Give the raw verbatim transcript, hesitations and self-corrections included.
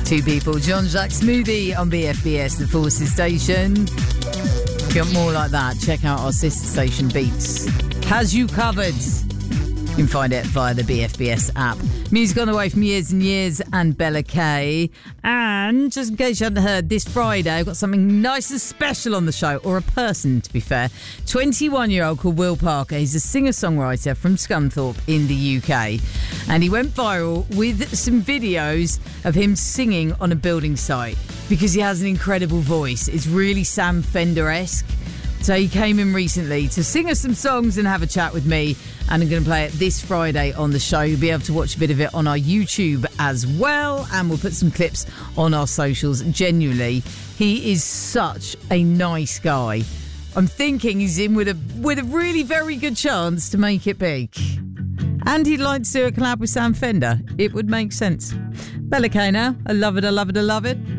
Two people, Jean-Jacques Smoothie on B F B S, the Forces Station. If you want more like that, check out our sister station Beats. Has you covered. You can find it via the B F B S app. Music on the way from Years and Years and Bella Kay. And just in case you hadn't heard, this Friday I've got something nice and special on the show, or a person to be fair. twenty-one-year-old called Will Parker. He's a singer-songwriter from Scunthorpe in the U K. And he went viral with some videos of him singing on a building site because he has an incredible voice. It's really Sam Fender-esque. So he came in recently to sing us some songs and have a chat with me, and I'm going to play it this Friday on the show. You'll be able to watch a bit of it on our YouTube as well, and we'll put some clips on our socials. Genuinely, he is such a nice guy. I'm thinking he's in with a with a really very good chance to make it big. And he'd like to do a collab with Sam Fender. It would make sense. Bella Kay now. I love it, I love it, I love it.